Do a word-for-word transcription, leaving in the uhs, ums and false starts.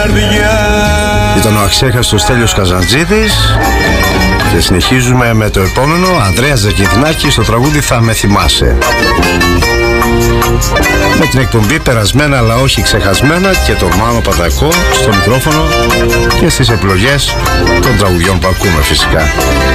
καρδιά. Ήταν ο αξέχαστος Στέλιος Καζαντζίδης και συνεχίζουμε με το επόμενο, Ανδρέας Ζακετινάκης, στο τραγούδι «Θα με θυμάσαι». Με την εκπομπή «Περασμένα αλλά όχι ξεχασμένα» και τον Μάνο Πατακό στο μικρόφωνο και στις επιλογές των τραγουδιών που ακούμε φυσικά.